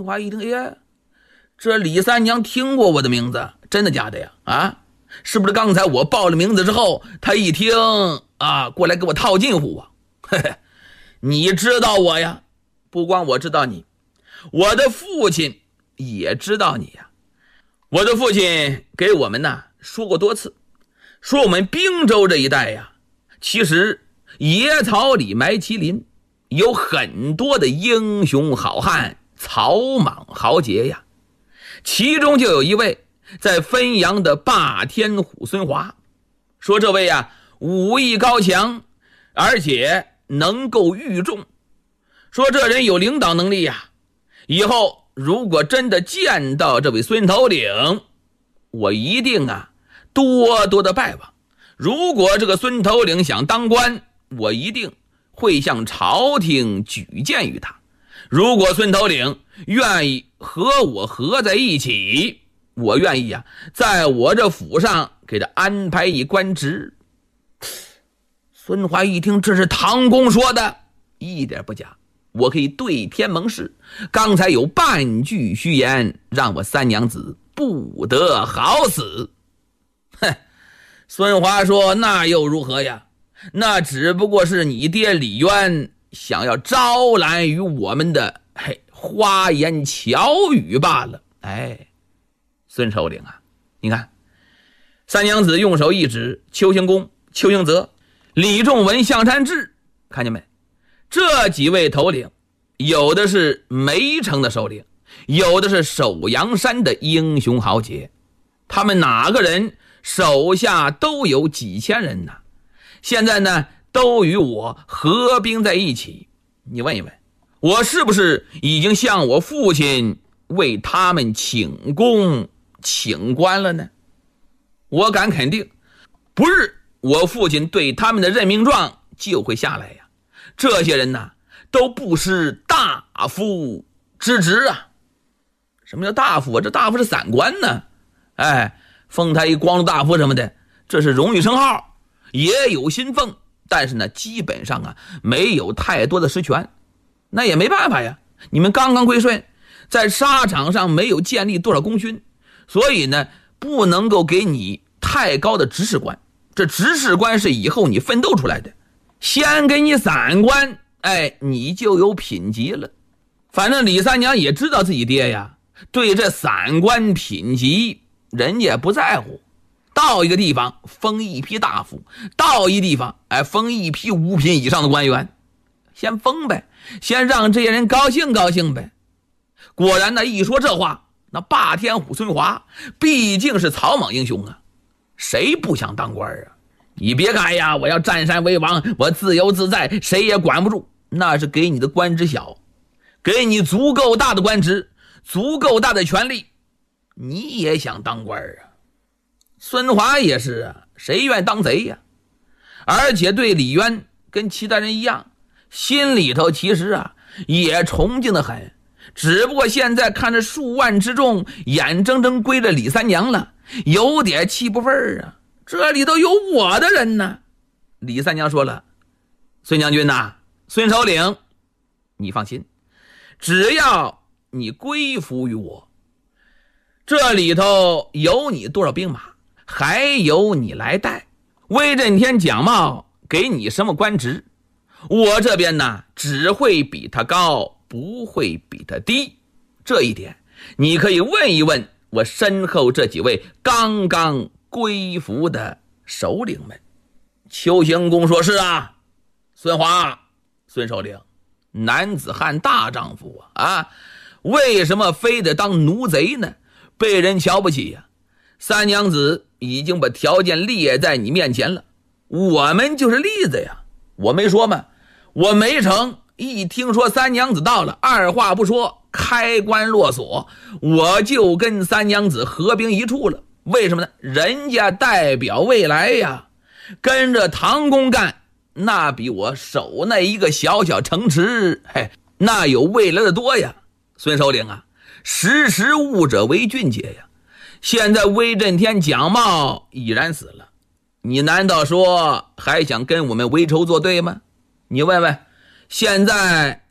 华一听，哎，这李三娘听过我的名字，真的假的呀？啊，是不是刚才我报了名字之后，他一听啊，过来给我套近乎啊？嘿嘿，你知道我呀？不光我知道你，我的父亲也知道你呀。我的父亲给我们呢说过多次，说我们滨州这一带呀，其实野草里埋麒麟，有很多的英雄好汉、草莽豪杰呀。其中就有一位在汾阳的霸天虎孙华，说这位呀武艺高强，而且能够御众，说这人有领导能力呀。以后如果真的见到这位孙头领，我一定多多的拜望。如果这个孙头领想当官，我一定会向朝廷举荐于他。如果孙头领愿意和我合在一起，我愿意在我这府上给他安排一官职。孙华一听这是唐公说的，一点不假，我可以对天盟誓，刚才有半句虚言，让我三娘子不得好死。哼，孙华说那又如何呀？那只不过是你爹李渊想要招揽于我们的花言巧语罢了。哎，孙首领你看，三娘子用手一指，邱行恭、邱行泽、李仲文、向山志，看见没？这几位头领，有的是梅城的首领，有的是首阳山的英雄豪杰，他们哪个人手下都有几千人呢。现在呢，都与我合兵在一起。你问一问，我是不是已经向我父亲为他们请功请官了呢？我敢肯定，不是我父亲对他们的任命状就会下来呀。这些人都不是大夫之职啊。什么叫大夫？这大夫是散官呢。封他一光禄大夫什么的，这是荣誉称号，也有薪俸，但是呢，基本上没有太多的实权。那也没办法呀，你们刚刚归顺，在沙场上没有建立多少功勋，所以呢，不能够给你太高的执事官。这执事官是以后你奋斗出来的，先给你散官，你就有品级了。反正李三娘也知道自己爹呀，对这散官品级人家不在乎。到一个地方封一批大夫，到一地方封一批五品以上的官员，先封呗，先让这些人高兴高兴呗。果然一说这话，那霸天虎孙华毕竟是草莽英雄谁不想当官你别看我要占山为王，我自由自在，谁也管不住，那是给你的官职小，给你足够大的官职，足够大的权力，你也想当官孙华也是谁愿当贼呀？而且对李渊跟其他人一样，心里头其实也崇敬的很，只不过现在看着数万之众眼睁睁归着李三娘了，有点气不忿这里头有我的人呢。李三娘说了，孙将军孙首领，你放心，只要你归服于我，这里头有你多少兵马，还有你来带。威震天蒋茂给你什么官职，我这边只会比他高，不会比他低。这一点你可以问一问我身后这几位刚刚归服的首领们。邱行恭说，是孙华，孙首领，男子汉大丈夫为什么非得当奴贼呢？被人瞧不起三娘子已经把条件列在你面前了，我们就是例子呀。我没说吗？我梅城一听说三娘子到了，二话不说，开关落锁，我就跟三娘子合兵一处了。为什么呢？人家代表未来呀，跟着唐公干，那比我守那一个小小城池那有未来的多呀。孙首领识时务者为俊杰呀。现在威震天蒋茂已然死了，你难道说还想跟我们为仇作对吗？你问问，现在